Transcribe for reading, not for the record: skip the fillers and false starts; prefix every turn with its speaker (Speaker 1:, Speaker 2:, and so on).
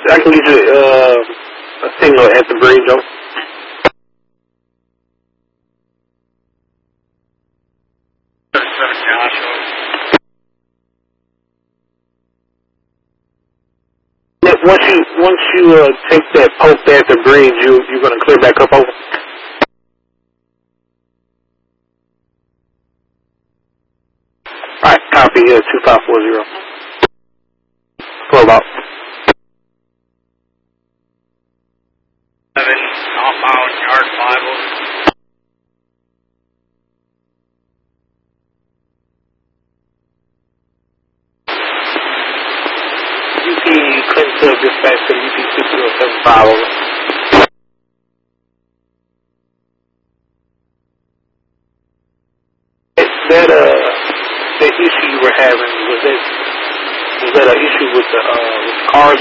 Speaker 1: I can get you a signal at the bridge, though. Yeah, once you take that poke there at the bridge, you're gonna clear back up over. All right, copy here 2540. Club out.
Speaker 2: 7 northbound yard 50.
Speaker 1: UP Clinton dispatch to UP 6075 over. That issue you were having, was that an issue with the cars